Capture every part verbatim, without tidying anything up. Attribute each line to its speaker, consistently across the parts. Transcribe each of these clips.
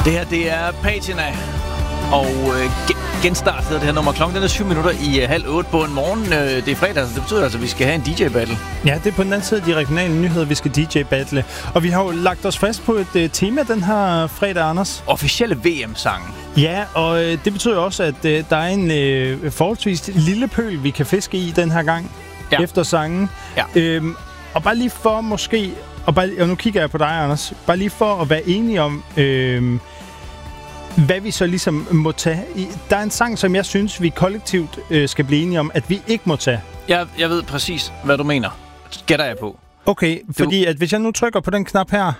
Speaker 1: Det her, det er Patina, og øh, genstart hedder det her nummer. Klokken den er syv minutter i øh, halv otte på en morgen. Øh, det er fredag, så det betyder altså, at vi skal have en D J-battle.
Speaker 2: Ja, det er på den anden side af de regionale nyheder, vi skal D J-battle. Og vi har jo lagt os fast på et øh, tema den her fredag, Anders.
Speaker 1: Officielle V M-sangen.
Speaker 2: Ja, og øh, det betyder også, at øh, der er en øh, forholdsvis lille pøl, vi kan fiske i den her gang. Ja. Efter sangen. Ja. Øhm, og bare lige for måske... Og, bare, og nu kigger jeg på dig, Anders. Bare lige for at være enige om... Øh, hvad vi så ligesom må tage. Der er en sang, som jeg synes, vi kollektivt øh, skal blive enige om, at vi ikke må tage.
Speaker 1: Jeg, jeg ved præcis, hvad du mener. Gætter jeg på.
Speaker 2: Okay, du... fordi at hvis jeg nu trykker på den knap her...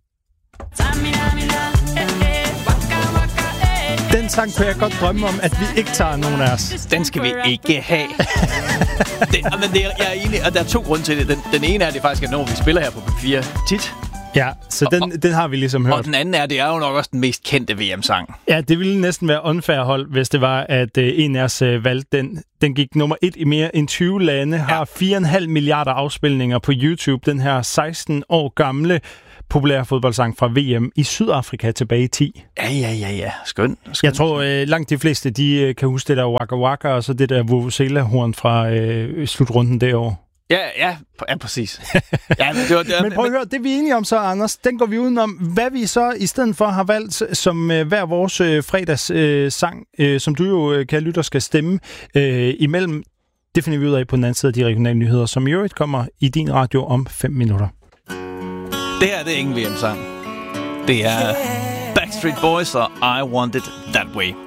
Speaker 2: Den sang kunne jeg godt drømme om, at vi ikke tager nogen af os.
Speaker 1: Den skal vi ikke have. det, men det er, jeg er enig, og der er to grunde til det. Den, den ene er, at det faktisk er noget, vi spiller her på P fire tit.
Speaker 2: Ja, så den, og, den har vi ligesom hørt.
Speaker 1: Og den anden er, det er jo nok også den mest kendte V M-sang.
Speaker 2: Ja, det ville næsten være unfair hold, hvis det var, at øh, en af os øh, valgte den. Den gik nummer et i mere end tyve lande, ja. Har fire komma fem milliarder afspilninger på YouTube. Den her seksten år gamle populær fodboldsang fra V M i Sydafrika tilbage i ti.
Speaker 1: Ja, ja, ja, ja. Skøn. Skøn.
Speaker 2: Jeg tror, øh, langt de fleste, de øh, kan huske det der Waka Waka, og så det der Vuvuzela-horn fra øh, slutrunden det år.
Speaker 1: Ja, ja, ja, præcis. ja, men, det var, det var,
Speaker 2: men prøv at høre, det vi er enige om så, Anders, den går vi udenom. Hvad vi så i stedet for har valgt som øh, hver vores øh, fredags øh, sang, øh, som du jo, øh, kære lytter, skal stemme øh, imellem, det finder vi ud af på den anden side af de regionale nyheder, som i øvrigt kommer i din radio om fem minutter.
Speaker 1: Det her, det er ingen V M-sang. Det er Backstreet Boys og I Want It That Way.